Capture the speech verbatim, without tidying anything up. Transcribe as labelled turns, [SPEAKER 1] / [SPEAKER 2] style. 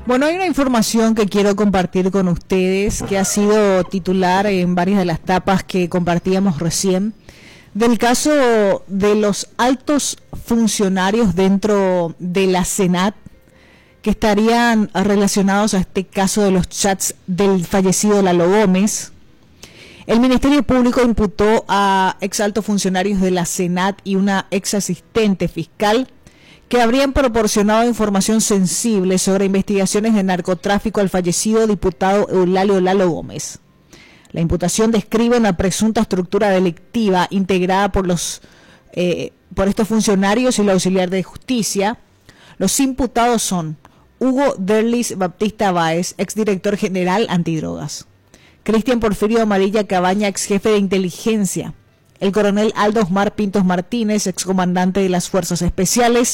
[SPEAKER 1] Bueno, hay una información que quiero compartir con ustedes que ha sido titular en varias de las tapas que compartíamos recién, del caso de los altos funcionarios dentro de la Senat que estarían relacionados a este caso de los chats del fallecido Lalo Gómez. El Ministerio Público imputó a ex altos funcionarios de la Senat y una ex asistente fiscal que habrían proporcionado información sensible sobre investigaciones de narcotráfico al fallecido diputado Eulalio Lalo Gómez. La imputación describe una presunta estructura delictiva integrada por los eh, por estos funcionarios y el auxiliar de justicia. Los imputados son Hugo Derlis Baptista Báez, exdirector general antidrogas; Cristian Porfirio Amarilla Cabaña, ex jefe de inteligencia; el coronel Aldo Osmar Pintos Martínez, excomandante de las Fuerzas Especiales;